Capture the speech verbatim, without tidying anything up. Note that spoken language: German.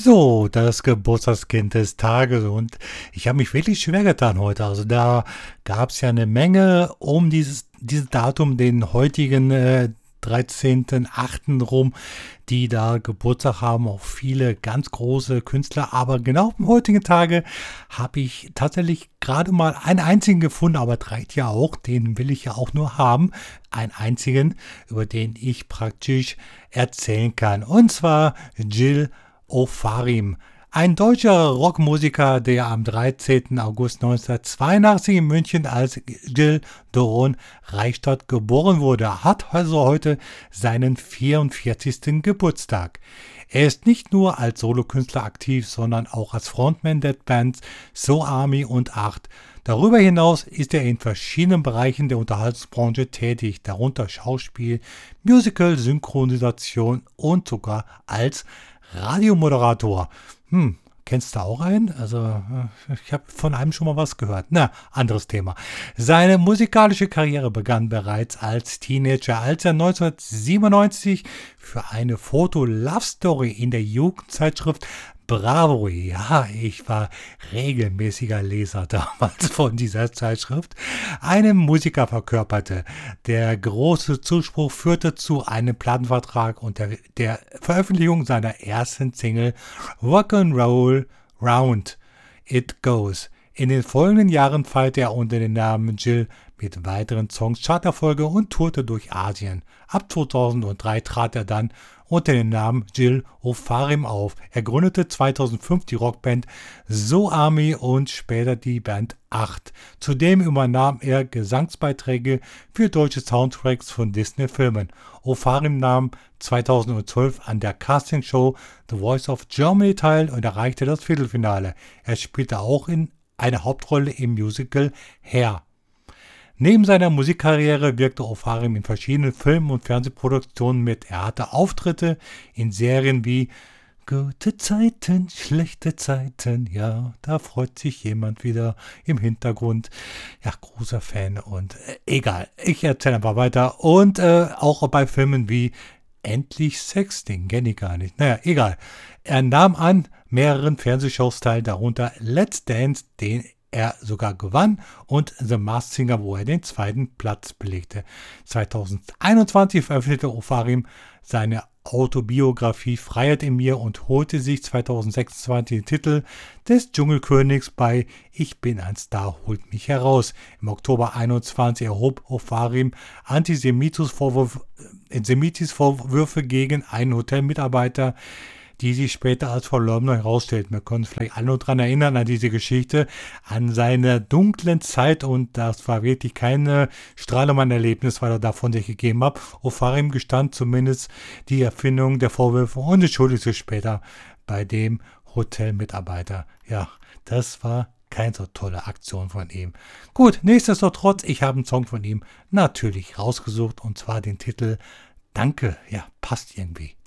So, das Geburtstagskind des Tages und ich habe mich wirklich schwer getan heute. Also da gab es ja eine Menge um dieses, dieses Datum, den heutigen äh, dreizehnten achten rum, die da Geburtstag haben, auch viele ganz große Künstler. Aber genau am heutigen Tage habe ich tatsächlich gerade mal einen einzigen gefunden, aber das reicht ja auch, den will ich ja auch nur haben. Einen einzigen, über den ich praktisch erzählen kann. Und zwar Gil Ofarim. Ein deutscher Rockmusiker, der am dreizehnten August neunzehnhundertzweiundachtzig in München als Gil Doron Reichstadt geboren wurde, hat also heute seinen vierundvierzigsten Geburtstag. Er ist nicht nur als Solokünstler aktiv, sondern auch als Frontman der Bands So Army und Acht. Darüber hinaus ist er in verschiedenen Bereichen der Unterhaltungsbranche tätig, darunter Schauspiel, Musical, Synchronisation und sogar als Radiomoderator. Hm, kennst du auch einen? Also, ich habe von einem schon mal was gehört. Na, anderes Thema. Seine musikalische Karriere begann bereits als Teenager, als er neunzehnhundertsiebenundneunzig für eine Foto-Love-Story in der Jugendzeitschrift Bravo, ja, ich war regelmäßiger Leser damals von dieser Zeitschrift, einen Musiker verkörperte. Der große Zuspruch führte zu einem Plattenvertrag und der, der Veröffentlichung seiner ersten Single Rock'n'Roll Round It Goes. In den folgenden Jahren feierte er unter dem Namen Gil mit weiteren Songs Charterfolge und tourte durch Asien. Ab zweitausenddrei trat er dann unter dem Namen Gil Ofarim auf. Er gründete zweitausendfünf die Rockband So Army und später die Band Acht. Zudem übernahm er Gesangsbeiträge für deutsche Soundtracks von Disney-Filmen. Ofarim nahm zweitausendzwölf an der Castingshow The Voice of Germany teil und erreichte das Viertelfinale. Er spielte auch in eine Hauptrolle im Musical Hair. Neben seiner Musikkarriere wirkte Ofarim in verschiedenen Film- und Fernsehproduktionen mit. Er hatte Auftritte in Serien wie Gute Zeiten, schlechte Zeiten, ja, da freut sich jemand wieder im Hintergrund. Ja, großer Fan und äh, egal, ich erzähle einfach weiter. Und äh, auch bei Filmen wie Endlich Sexting, kenne ich gar nicht. Naja, egal. Er nahm an mehreren Fernsehshows teil, darunter Let's Dance, den er sogar gewann, und The Masked Singer, wo er den zweiten Platz belegte. zweitausendeinundzwanzig veröffentlichte Ofarim seine Autobiografie Freiheit in mir und holte sich zweitausendsechsundzwanzig den Titel des Dschungelkönigs bei Ich bin ein Star, holt mich heraus. Im Oktober einundzwanzig erhob Ofarim Antisemitismusvorwürfe Antisemitismusvorwürfe gegen einen Hotelmitarbeiter, die sich später als Verleumder herausstellten. Wir können uns vielleicht alle noch daran erinnern, an diese Geschichte, an seine dunklen Zeit, und das war wirklich keine Strahlemann-Erlebnis, weil er davon sich gegeben hat. Ofarim gestand zumindest die Erfindung der Vorwürfe und entschuldigte sich später bei dem Hotelmitarbeiter. Ja, das war keine so tolle Aktion von ihm. Gut, nichtsdestotrotz, ich habe einen Song von ihm natürlich rausgesucht, und zwar den Titel Danke. Ja, passt irgendwie.